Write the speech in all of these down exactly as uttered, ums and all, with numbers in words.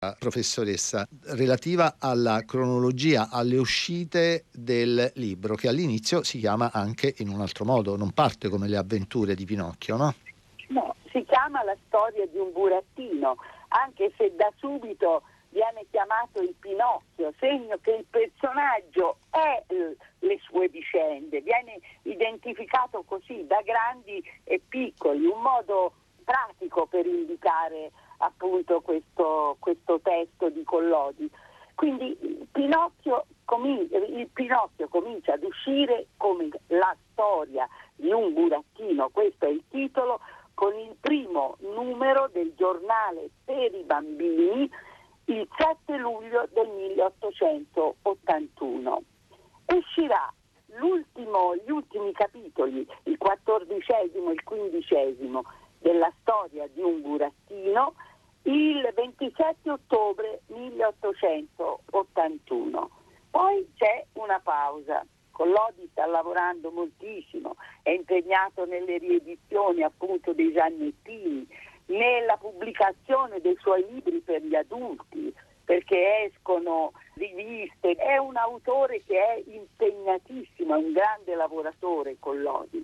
professoressa, relativa alla cronologia, alle uscite del libro, che all'inizio si chiama anche in un altro modo, non parte come Le avventure di Pinocchio, no? No, si chiama La storia di un burattino, anche se da subito viene chiamato il Pinocchio, segno che il personaggio è le sue vicende, viene identificato così da grandi e piccoli, un modo pratico per indicare appunto questo, questo testo di Collodi. Quindi il Pinocchio, comin- il Pinocchio comincia ad uscire come la storia di un burattino, questo è il titolo, con il primo numero del giornale per i bambini il sette luglio del milleottocentottantuno. Uscirà l'ultimo, gli ultimi capitoli, il quattordicesimo e il quindicesimo della storia di un burattino, il ventisette ottobre milleottocentottantuno. Poi c'è una pausa. Collodi sta lavorando moltissimo, è impegnato nelle riedizioni appunto dei Giannettini, nella pubblicazione dei suoi libri per gli adulti, perché escono riviste. È un autore che è impegnatissimo, è un grande lavoratore, Collodi.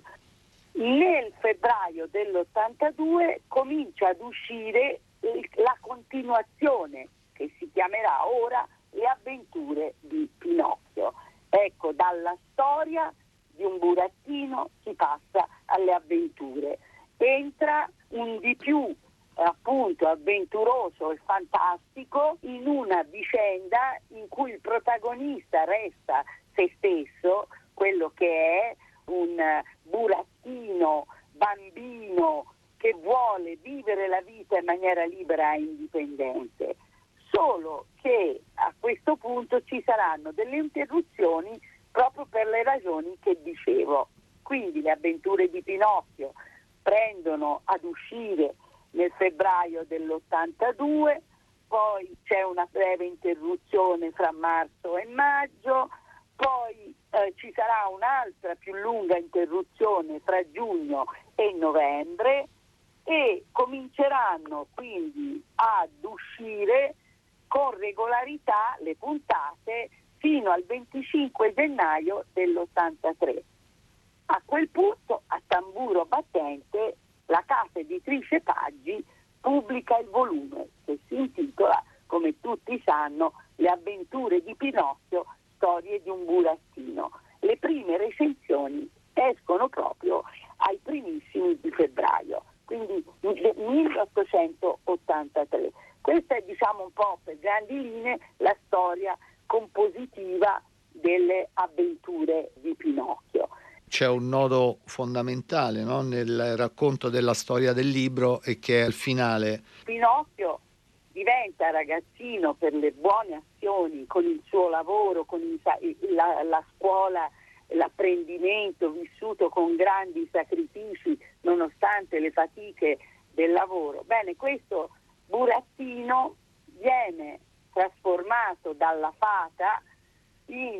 Nel febbraio dell'ottantadue comincia ad uscire la continuazione, che si chiamerà ora Le avventure di Pinocchio. Ecco, dalla storia di un burattino si passa alle avventure. Entra un di più appunto avventuroso e fantastico in una vicenda in cui il protagonista resta se stesso, quello che è un burattino bambino che vuole vivere la vita in maniera libera e indipendente. Solo che a questo punto ci saranno delle interruzioni proprio per le ragioni che dicevo. Quindi Le avventure di Pinocchio prendono ad uscire nel febbraio dell'ottantadue, poi c'è una breve interruzione fra marzo e maggio, poi eh, ci sarà un'altra più lunga interruzione fra giugno e novembre e cominceranno quindi ad uscire con regolarità le puntate fino al venticinque gennaio dell'ottantatré. A quel punto, a tamburo battente, la casa editrice Paggi pubblica il volume che si intitola, come tutti sanno, Le avventure di Pinocchio, storie di un burattino. Le prime recensioni escono proprio ai primissimi di febbraio, quindi milleottocentottantatré. Questa è, diciamo, un po' per grandi linee la storia compositiva delle avventure di Pinocchio. C'è un nodo fondamentale, no, nel racconto della storia del libro, e che è il finale. Pinocchio diventa ragazzino per le buone azioni, con il suo lavoro, con il, la, la scuola, l'apprendimento vissuto con grandi sacrifici nonostante le fatiche del lavoro. Bene, questo burattino viene trasformato dalla fata in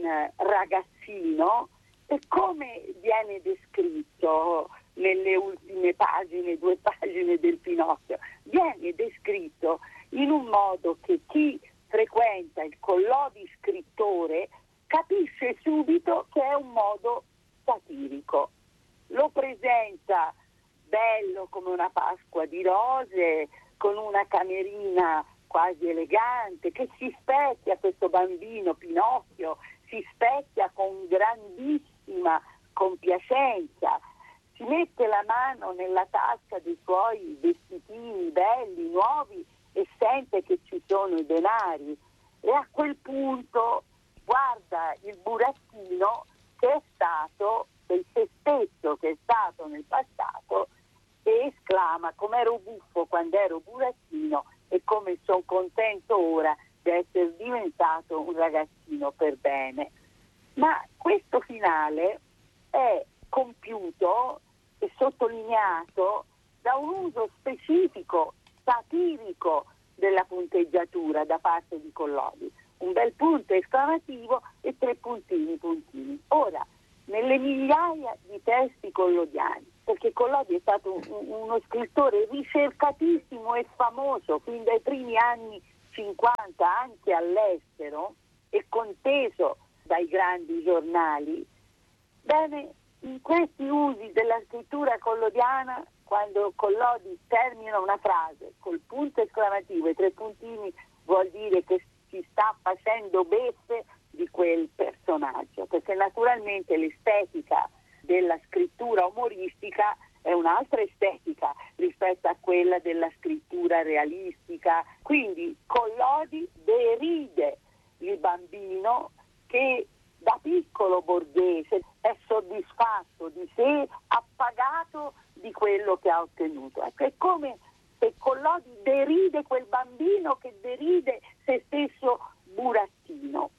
ragazzino, e come viene descritto nelle ultime pagine, due pagine del Pinocchio, viene descritto in un modo che chi frequenta il Collodi scrittore capisce subito che è un modo satirico. Lo presenta bello come una Pasqua di rose, con una camerina quasi elegante, che si specchia, questo bambino Pinocchio si specchia con grandissima compiacenza, si mette la mano nella tasca dei suoi vestitini belli, nuovi, e sente che ci sono i denari, e a quel punto guarda il burattino che è stato, del se stesso che è stato nel passato, e esclama: come ero buffo quando ero burattino e come sono contento ora di essere diventato un ragazzino per bene. Ma questo finale è compiuto e sottolineato da un uso specifico, satirico della punteggiatura da parte di Collodi. Un bel punto esclamativo e tre puntini puntini. Ora, nelle migliaia di testi collodiani, perché Collodi è stato un, uno scrittore ricercatissimo e famoso fin dai primi anni cinquanta anche all'estero e conteso dai grandi giornali. Bene, in questi usi della scrittura collodiana, quando Collodi termina una frase col punto esclamativo e tre puntini, vuol dire che si sta facendo beffe di quel personaggio, perché naturalmente l'estetica della scrittura umoristica è un'altra estetica rispetto a quella della scrittura realistica. Quindi Collodi deride il bambino che da piccolo borghese è soddisfatto di sé, appagato di quello che ha ottenuto. Ecco, è come se Collodi deride quel bambino che deride se stesso burattino.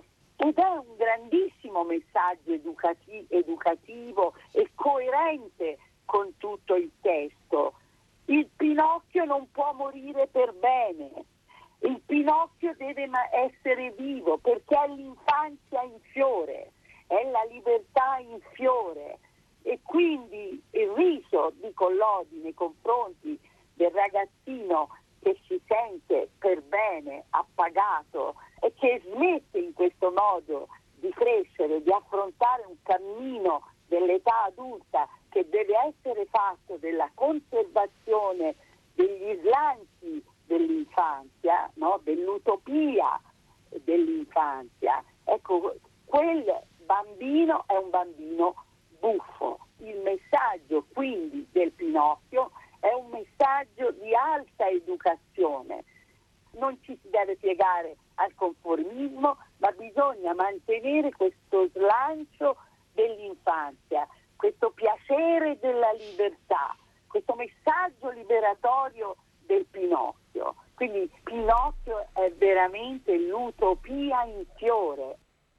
Ed è un grandissimo messaggio educati- educativo e coerente con tutto il testo. Il Pinocchio non può morire per bene, il Pinocchio deve ma- essere vivo perché è l'infanzia in fiore, è la libertà in fiore, e quindi il riso di Collodi nei confronti del ragazzino che si sente per bene, appagato e che smette in questo modo di crescere, di affrontare un cammino dell'età adulta che deve essere fatto della conservazione degli slanci dell'infanzia, no? Dell'utopia dell'infanzia. Ecco, quel bambino è un bambino buffo. Il messaggio quindi del Pinocchio è un messaggio di alta educazione. Non ci si deve piegare al conformismo, ma bisogna mantenere questo slancio dell'infanzia, questo piacere della libertà, questo messaggio liberatorio del Pinocchio. Quindi Pinocchio è veramente l'utopia in fiore.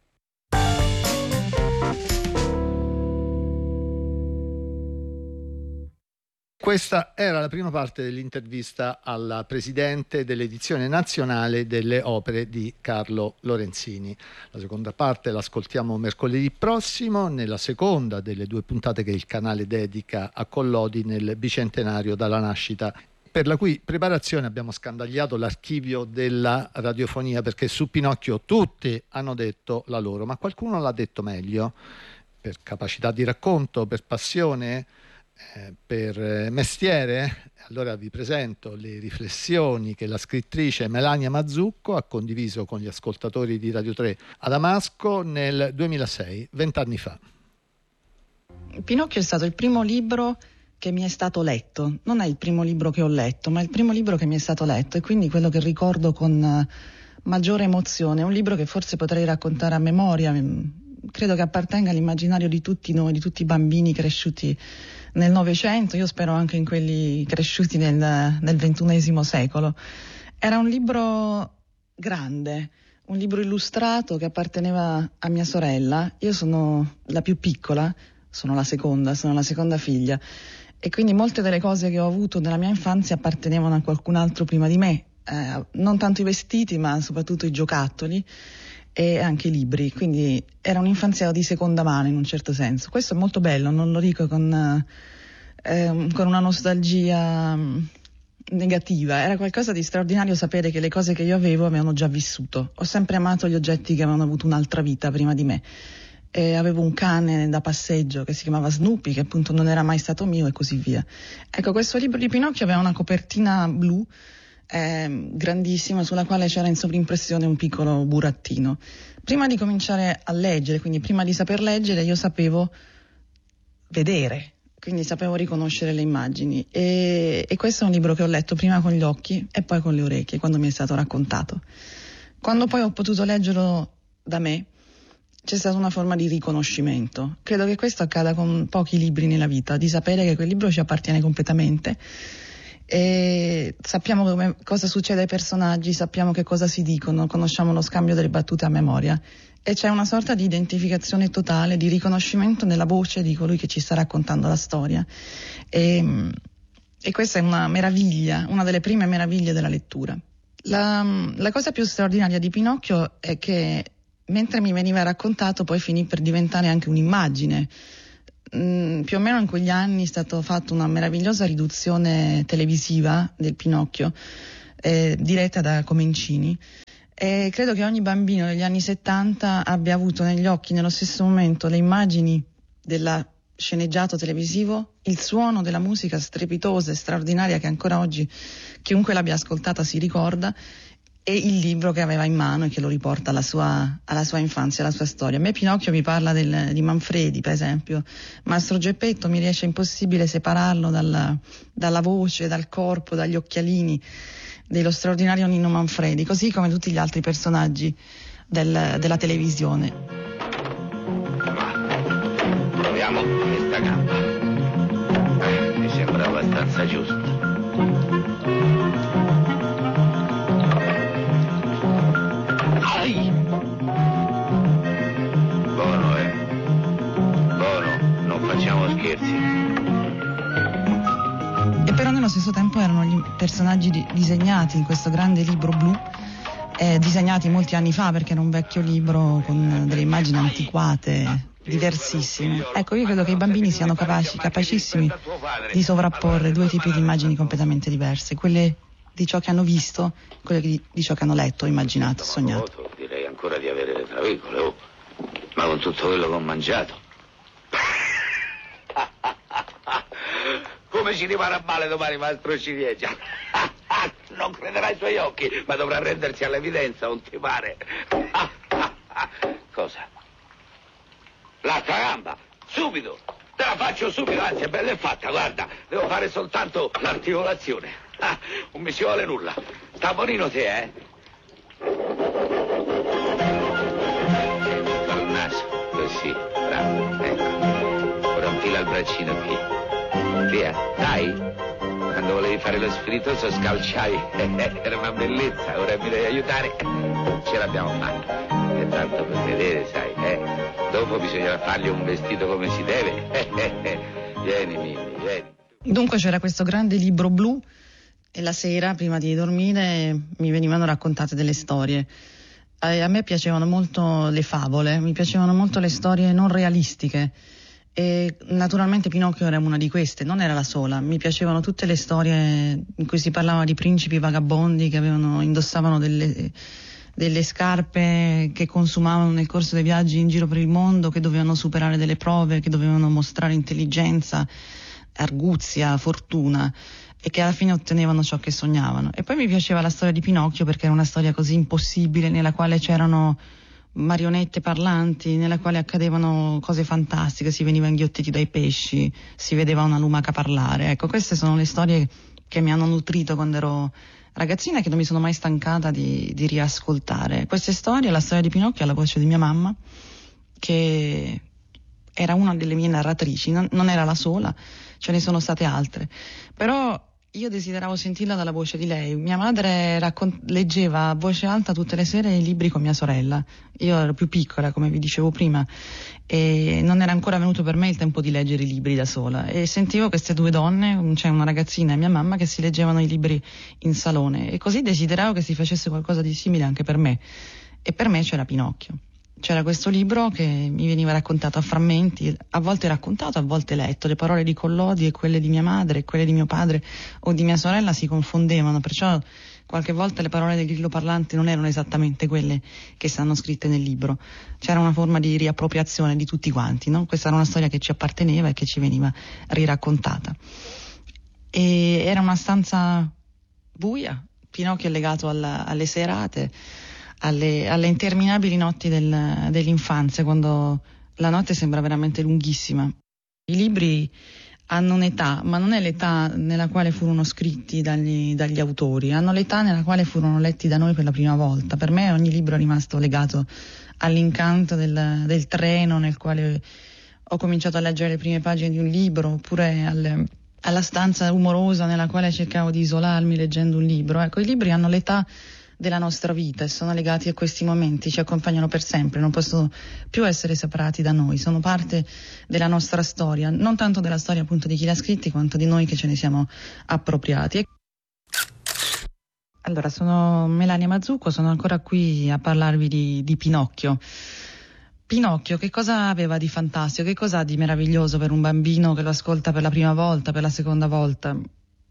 Questa era la prima parte dell'intervista alla presidente dell'edizione nazionale delle opere di Carlo Lorenzini. La seconda parte l'ascoltiamo mercoledì prossimo, nella seconda delle due puntate che il canale dedica a Collodi nel bicentenario dalla nascita, per la cui preparazione abbiamo scandagliato l'archivio della radiofonia, perché su Pinocchio tutti hanno detto la loro, ma qualcuno l'ha detto meglio, per capacità di racconto, per passione, Eh, per mestiere. Allora vi presento le riflessioni che la scrittrice Melania Mazzucco ha condiviso con gli ascoltatori di Radio tre a Damasco nel duemilasei, vent'anni fa. Pinocchio è stato il primo libro che mi è stato letto, non è il primo libro che ho letto, ma è il primo libro che mi è stato letto, e quindi quello che ricordo con maggiore emozione. È un libro che forse potrei raccontare a memoria, credo che appartenga all'immaginario di tutti noi, di tutti i bambini cresciuti nel Novecento, io spero anche in quelli cresciuti nel, nel ventunesimo secolo. Era un libro grande, un libro illustrato che apparteneva a mia sorella. Io sono la più piccola, sono la seconda, sono la seconda figlia, e quindi molte delle cose che ho avuto nella mia infanzia appartenevano a qualcun altro prima di me, eh, non tanto i vestiti ma soprattutto i giocattoli e anche i libri, quindi era un'infanzia di seconda mano in un certo senso. Questo è molto bello, non lo dico con, eh, con una nostalgia negativa, era qualcosa di straordinario sapere che le cose che io avevo avevano già vissuto. Ho sempre amato gli oggetti che avevano avuto un'altra vita prima di me. E avevo un cane da passeggio che si chiamava Snoopy, che appunto non era mai stato mio, e così via. Ecco, questo libro di Pinocchio aveva una copertina blu Eh, grandissima, sulla quale c'era in sovrimpressione un piccolo burattino. Prima di cominciare a leggere, quindi prima di saper leggere, io sapevo vedere, quindi sapevo riconoscere le immagini, e, e questo è un libro che ho letto prima con gli occhi e poi con le orecchie quando mi è stato raccontato. Quando poi ho potuto leggerlo da me, c'è stata una forma di riconoscimento. Credo che questo accada con pochi libri nella vita, di sapere che quel libro ci appartiene completamente, e sappiamo come, cosa succede ai personaggi, sappiamo che cosa si dicono, conosciamo lo scambio delle battute a memoria, e c'è una sorta di identificazione totale, di riconoscimento nella voce di colui che ci sta raccontando la storia, e, e questa è una meraviglia, una delle prime meraviglie della lettura. La, la cosa più straordinaria di Pinocchio è che mentre mi veniva raccontato poi finì per diventare anche un'immagine. Mm, più o meno in quegli anni è stata fatta una meravigliosa riduzione televisiva del Pinocchio, eh, diretta da Comencini. E credo che ogni bambino degli anni settanta abbia avuto negli occhi nello stesso momento le immagini della sceneggiato televisivo, il suono della musica strepitosa e straordinaria che ancora oggi chiunque l'abbia ascoltata si ricorda, e il libro che aveva in mano e che lo riporta alla sua, alla sua infanzia, alla sua storia. A me Pinocchio mi parla del, di Manfredi, per esempio. Mastro Geppetto mi riesce impossibile separarlo dalla, dalla voce, dal corpo, dagli occhialini dello straordinario Nino Manfredi, così come tutti gli altri personaggi del, della televisione. Proviamo questa gamba. Eh, mi sembra abbastanza giusto. Ai! Buono, eh? Buono, non facciamo scherzi. E però nello stesso tempo erano gli personaggi di, disegnati in questo grande libro blu, eh, disegnati molti anni fa, perché era un vecchio libro con delle immagini antiquate, diversissime. Ecco, io credo che i bambini siano capaci, capacissimi di sovrapporre due tipi di immagini completamente diverse, quelle di ciò che hanno visto, quelle di, di ciò che hanno letto, immaginato, sognato. Direi ancora di avere le travicole, oh. Ma con tutto quello che ho mangiato. Come ci rimarrà male domani, mastro Ciliegia? Non crederà ai suoi occhi, ma dovrà rendersi all'evidenza, non ti pare? Cosa? L'altra gamba, subito, te la faccio subito, anzi è bella e fatta, guarda, devo fare soltanto l'articolazione. Ah, non mi ci vuole nulla. Sta bonino te, eh? Col naso, così, bravo, ecco. Ora infila il braccino qui. Via, dai. Quando volevi fare lo spiritoso scalciavi. Era una bellezza, ora mi devi aiutare. Ce l'abbiamo fatta. E tanto per vedere, sai, eh? Dopo bisognerà fargli un vestito come si deve. Vieni, Mimmi, vieni. Dunque c'era questo grande libro blu e la sera, prima di dormire, mi venivano raccontate delle storie. A me piacevano molto le favole, mi piacevano molto le storie non realistiche. E naturalmente Pinocchio era una di queste, non era la sola. Mi piacevano tutte le storie in cui si parlava di principi vagabondi che avevano, indossavano delle, delle scarpe che consumavano nel corso dei viaggi in giro per il mondo, che dovevano superare delle prove, che dovevano mostrare intelligenza, arguzia, fortuna, e che alla fine ottenevano ciò che sognavano. E poi mi piaceva la storia di Pinocchio perché era una storia così impossibile, nella quale c'erano marionette parlanti, nella quale accadevano cose fantastiche, si veniva inghiottiti dai pesci, si vedeva una lumaca parlare. Ecco, queste sono le storie che mi hanno nutrito quando ero ragazzina e che non mi sono mai stancata di, di riascoltare. Queste storie, la storia di Pinocchio alla voce di mia mamma, che era una delle mie narratrici, non, non era la sola, ce ne sono state altre, però io desideravo sentirla dalla voce di lei. Mia madre raccon- leggeva a voce alta tutte le sere i libri con mia sorella. Io ero più piccola, come vi dicevo prima, e non era ancora venuto per me il tempo di leggere i libri da sola. E sentivo queste due donne, cioè una ragazzina e mia mamma, che si leggevano i libri in salone. E così desideravo che si facesse qualcosa di simile anche per me. E per me c'era Pinocchio. C'era questo libro che mi veniva raccontato a frammenti, a volte raccontato, a volte letto. Le parole di Collodi e quelle di mia madre e quelle di mio padre o di mia sorella si confondevano, perciò qualche volta le parole del grillo parlante non erano esattamente quelle che stanno scritte nel libro. C'era una forma di riappropriazione di tutti quanti, no? Questa era una storia che ci apparteneva e che ci veniva riraccontata. E era una stanza buia. Pinocchio è legato alla, alle serate, Alle, alle interminabili notti del, dell'infanzia, quando la notte sembra veramente lunghissima. I libri hanno un'età, ma non è l'età nella quale furono scritti dagli, dagli autori, hanno l'età nella quale furono letti da noi per la prima volta. Per me ogni libro è rimasto legato all'incanto del, del treno nel quale ho cominciato a leggere le prime pagine di un libro, oppure al, alla stanza rumorosa nella quale cercavo di isolarmi leggendo un libro. Ecco, i libri hanno l'età della nostra vita e sono legati a questi momenti, ci accompagnano per sempre, non possono più essere separati da noi, sono parte della nostra storia, non tanto della storia appunto di chi l'ha scritti quanto di noi che ce ne siamo appropriati. Allora, sono Melania Mazzucco, sono ancora qui a parlarvi di, di Pinocchio. Pinocchio, che cosa aveva di fantastico, che cosa ha di meraviglioso per un bambino che lo ascolta per la prima volta, per la seconda volta?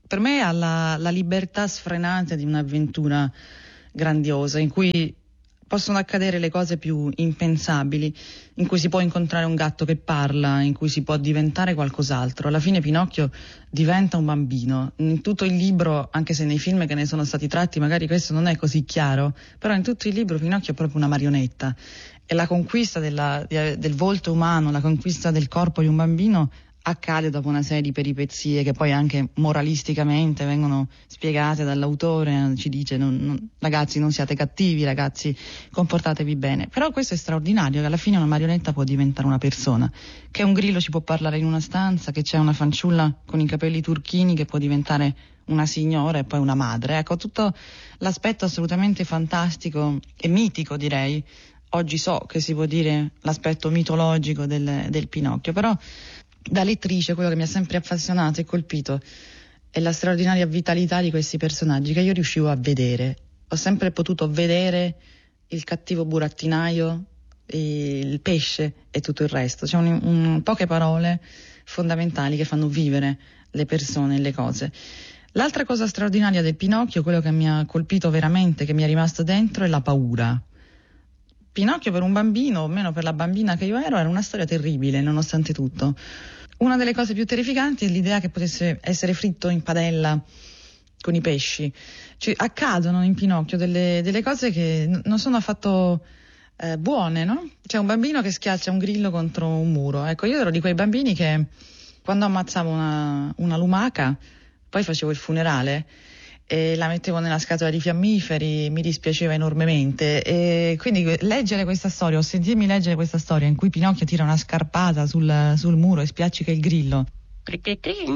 per me ha la, la libertà sfrenata di un'avventura grandiosa, in cui possono accadere le cose più impensabili, in cui si può incontrare un gatto che parla, in cui si può diventare qualcos'altro. Alla fine Pinocchio diventa un bambino. In tutto il libro, anche se nei film che ne sono stati tratti magari questo non è così chiaro, però in tutto il libro Pinocchio è proprio una marionetta, e la conquista della, del volto umano, la conquista del corpo di un bambino accade dopo una serie di peripezie che poi anche moralisticamente vengono spiegate dall'autore. Ci dice non, non, ragazzi non siate cattivi, ragazzi comportatevi bene. Però questo è straordinario, che alla fine una marionetta può diventare una persona, che un grillo ci può parlare in una stanza, che c'è una fanciulla con i capelli turchini che può diventare una signora e poi una madre. Ecco, tutto l'aspetto assolutamente fantastico e mitico, direi. Oggi so che si può dire l'aspetto mitologico del, del Pinocchio, però da lettrice quello che mi ha sempre appassionato e colpito è la straordinaria vitalità di questi personaggi che io riuscivo a vedere. Ho sempre potuto vedere il cattivo burattinaio, il pesce e tutto il resto. C'è un, un, poche parole fondamentali che fanno vivere le persone e le cose. L'altra cosa straordinaria del Pinocchio, quello che mi ha colpito veramente, che mi è rimasto dentro, è la paura. Pinocchio per un bambino, o meno per la bambina che io ero, era una storia terribile, nonostante tutto. Una delle cose più terrificanti è l'idea che potesse essere fritto in padella con i pesci. Cioè, accadono in Pinocchio delle, delle cose che n- non sono affatto eh, buone, no? C'è un bambino che schiaccia un grillo contro un muro. Ecco, io ero di quei bambini che quando ammazzavo una, una lumaca, poi facevo il funerale e la mettevo nella scatola di fiammiferi, mi dispiaceva enormemente, e quindi leggere questa storia o sentirmi leggere questa storia in cui Pinocchio tira una scarpata sul, sul muro e spiaccica il grillo. Cri cri cri.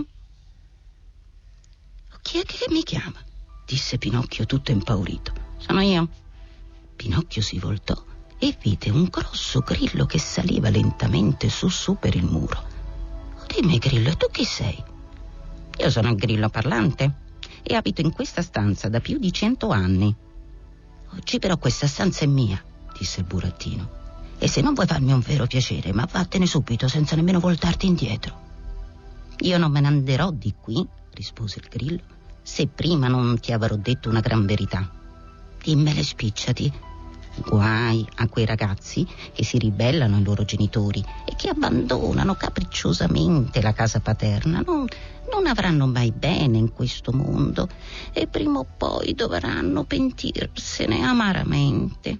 Chi è che mi chiama? Disse Pinocchio tutto impaurito. Sono io. Pinocchio si voltò e vide un grosso grillo che saliva lentamente su su per il muro. Dimmi, grillo, e tu chi sei? Io sono il grillo parlante e abito in questa stanza da più di cento anni. Oggi però questa stanza è mia, disse il burattino, e se non vuoi farmi un vero piacere, ma vattene subito senza nemmeno voltarti indietro. Io non me ne anderò di qui, rispose il grillo, se prima non ti avrò detto una gran verità. Dimmele, spicciati. Guai a quei ragazzi che si ribellano ai loro genitori e che abbandonano capricciosamente la casa paterna. Non, non avranno mai bene in questo mondo e prima o poi dovranno pentirsene amaramente.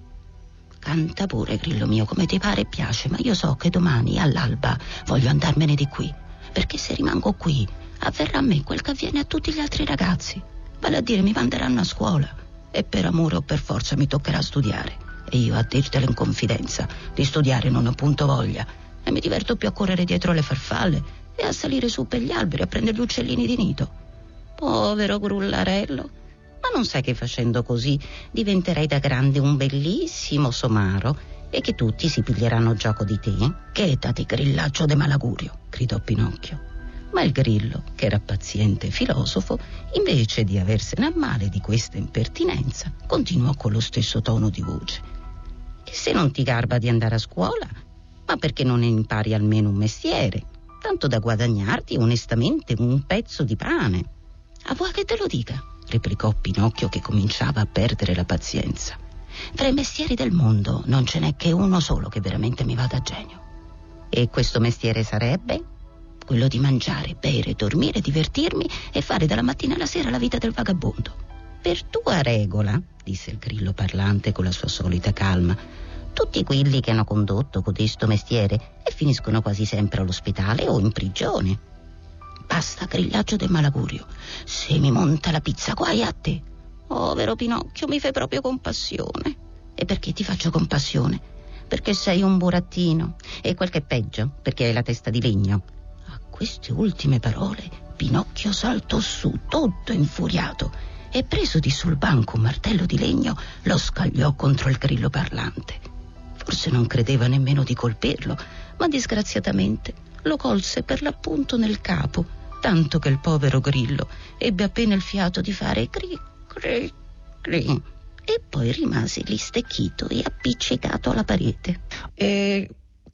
Canta pure, grillo mio, come ti pare e piace, ma io so che domani all'alba voglio andarmene di qui, perché se rimango qui avverrà a me quel che avviene a tutti gli altri ragazzi, vale a dire mi manderanno a scuola e per amore o per forza mi toccherà studiare. E io, a dirtelo in confidenza, di studiare non ho punto voglia e mi diverto più a correre dietro le farfalle e a salire su per gli alberi a prendere gli uccellini di nido. Povero grullarello, ma non sai che facendo così diventerai da grande un bellissimo somaro e che tutti si piglieranno gioco di te? Chetati, grillaggio de malagurio, gridò Pinocchio. Ma il grillo, che era paziente e filosofo, invece di aversene a male di questa impertinenza, continuò con lo stesso tono di voce. E se non ti garba di andare a scuola, ma perché non ne impari almeno un mestiere, tanto da guadagnarti onestamente un pezzo di pane? A vuoi che te lo dica? Replicò Pinocchio, che cominciava a perdere la pazienza. Fra i mestieri del mondo non ce n'è che uno solo che veramente mi vada a genio. E questo mestiere sarebbe? Quello di mangiare, bere, dormire, divertirmi e fare dalla mattina alla sera la vita del vagabondo. Per tua regola, disse il grillo parlante con la sua solita calma, tutti quelli che hanno condotto codesto mestiere e finiscono quasi sempre all'ospedale o in prigione. Basta, grillaggio del malagurio, se mi monta la pizza guai a te. Povero Pinocchio, mi fai proprio compassione. E perché ti faccio compassione? Perché sei un burattino e quel che è peggio, perché hai la testa di legno. A queste ultime parole Pinocchio saltò su tutto infuriato e preso di sul banco un martello di legno lo scagliò contro il grillo parlante. Forse non credeva nemmeno di colpirlo, ma disgraziatamente lo colse per l'appunto nel capo, tanto che il povero grillo ebbe appena il fiato di fare cri cri cri e poi rimase lì stecchito e appiccicato alla parete. E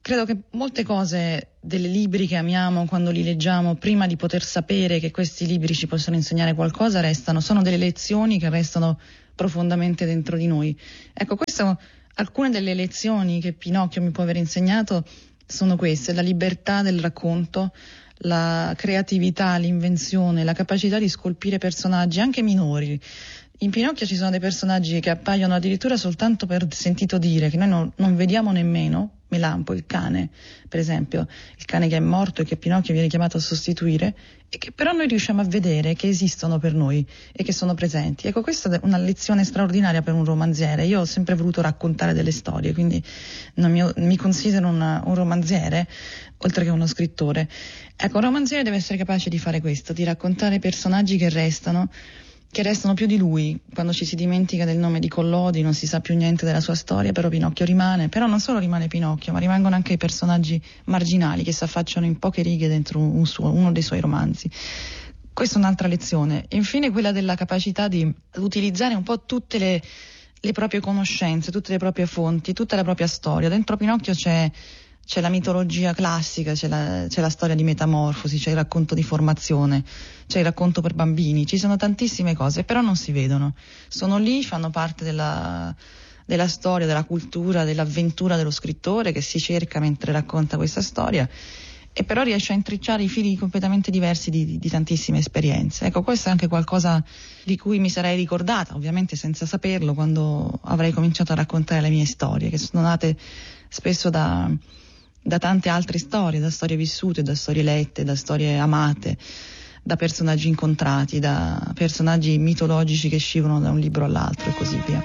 Credo che molte cose delle libri che amiamo quando li leggiamo, prima di poter sapere che questi libri ci possono insegnare qualcosa, restano, sono delle lezioni che restano profondamente dentro di noi. Ecco, questo, alcune delle lezioni che Pinocchio mi può aver insegnato sono queste: la libertà del racconto, la creatività, l'invenzione, la capacità di scolpire personaggi anche minori. In Pinocchio ci sono dei personaggi che appaiono addirittura soltanto per sentito dire, che noi non, non vediamo nemmeno. Melampo, il cane, per esempio, il cane che è morto e che Pinocchio viene chiamato a sostituire, e che però noi riusciamo a vedere che esistono per noi e che sono presenti. Ecco, questa è una lezione straordinaria per un romanziere. Io ho sempre voluto raccontare delle storie, quindi non mi, mi considero una, un romanziere, oltre che uno scrittore. Ecco, un romanziere deve essere capace di fare questo, di raccontare personaggi che restano, che restano più di lui. Quando ci si dimentica del nome di Collodi non si sa più niente della sua storia, però Pinocchio rimane. Però non solo rimane Pinocchio, ma rimangono anche i personaggi marginali che si affacciano in poche righe dentro un suo, uno dei suoi romanzi. Questa è un'altra lezione. E infine quella della capacità di utilizzare un po' tutte le, le proprie conoscenze, tutte le proprie fonti, tutta la propria storia. Dentro Pinocchio c'è c'è la mitologia classica, c'è la, c'è la storia di metamorfosi, c'è il racconto di formazione, c'è il racconto per bambini, ci sono tantissime cose, però non si vedono. Sono lì, fanno parte della, della storia, della cultura, dell'avventura dello scrittore che si cerca mentre racconta questa storia, e però riesce a intrecciare i fili completamente diversi di, di, di tantissime esperienze. Ecco, questo è anche qualcosa di cui mi sarei ricordata, ovviamente senza saperlo, quando avrei cominciato a raccontare le mie storie, che sono nate spesso da... da tante altre storie, da storie vissute, da storie lette, da storie amate, da personaggi incontrati, da personaggi mitologici che scivolano da un libro all'altro e così via.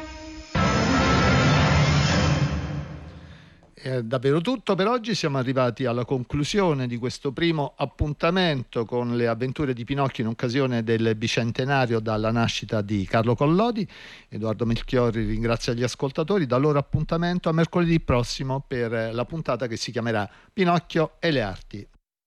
È davvero tutto per oggi, siamo arrivati alla conclusione di questo primo appuntamento con le avventure di Pinocchio in occasione del bicentenario dalla nascita di Carlo Collodi. Edoardo Melchiorri ringrazia gli ascoltatori, dà loro appuntamento a mercoledì prossimo per la puntata che si chiamerà Pinocchio e le arti.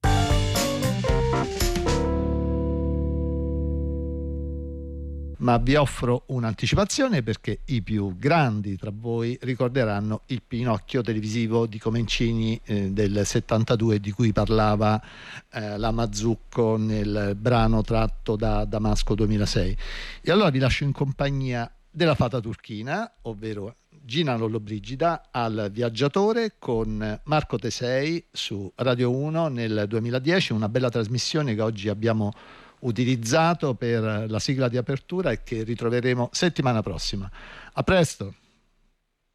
Ma vi offro un'anticipazione, perché i più grandi tra voi ricorderanno il Pinocchio televisivo di Comencini eh, del settantadue, di cui parlava eh, la Mazzucco nel brano tratto da Damasco duemilasei. E allora vi lascio in compagnia della fata turchina, ovvero Gina Lollobrigida, al Viaggiatore con Marco Tesei su Radio uno nel duemiladieci, una bella trasmissione che oggi abbiamo utilizzato per la sigla di apertura e che ritroveremo settimana prossima. A presto!